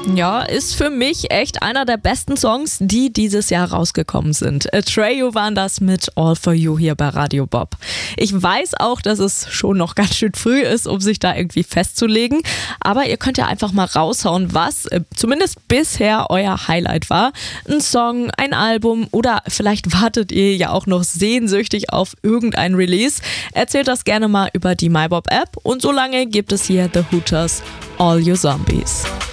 Ja, ist für mich echt einer der besten Songs, die dieses Jahr rausgekommen sind. Atreyu waren das mit All For You hier bei Radio Bob. Ich weiß auch, dass es schon noch ganz schön früh ist, um sich da irgendwie festzulegen, aber ihr könnt ja einfach mal raushauen, was zumindest bisher euer Highlight war. Ein Song, ein Album oder vielleicht wartet ihr ja auch noch sehnsüchtig auf irgendein Release. Erzählt das gerne mal über die MyBob App und solange gibt es hier The Hooters, All You Zombies.